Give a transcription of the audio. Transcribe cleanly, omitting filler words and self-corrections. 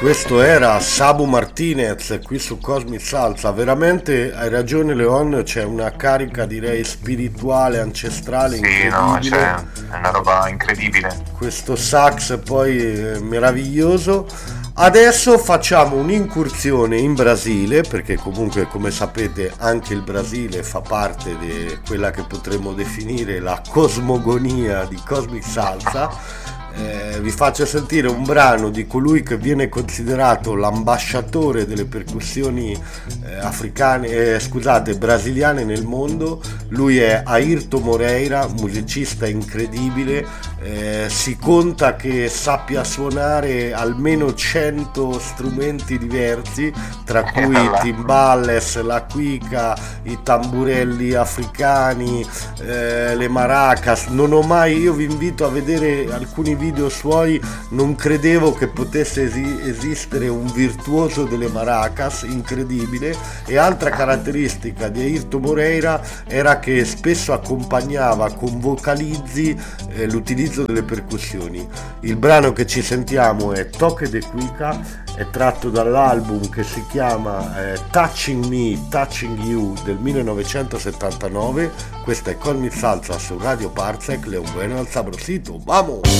Questo era Sabu Martinez qui su Cosmic Salsa. Veramente hai ragione Leon, c'è una carica direi spirituale, ancestrale incredibile. È una roba incredibile. Questo sax poi meraviglioso. Adesso facciamo un'incursione in Brasile, perché comunque come sapete anche il Brasile fa parte di quella che potremmo definire la cosmogonia di Cosmic Salsa. Vi faccio sentire un brano di colui che viene considerato l'ambasciatore delle percussioni brasiliane nel mondo. Lui è Airto Moreira, musicista incredibile. Si conta che sappia suonare almeno 100 strumenti diversi, tra cui i timbales, la cuica, i tamburelli africani, le maracas. Io vi invito a vedere alcuni video suoi, non credevo che potesse esistere un virtuoso delle maracas, incredibile. E altra caratteristica di Airto Moreira era che spesso accompagnava con vocalizzi l'utilizzo delle percussioni. Il brano che ci sentiamo è Toque de Cuica, è tratto dall'album che si chiama Touching Me, Touching You del 1979. Questa è Cosmic Salsa su Radio Parsec, le un bueno al sabrosito, vamos!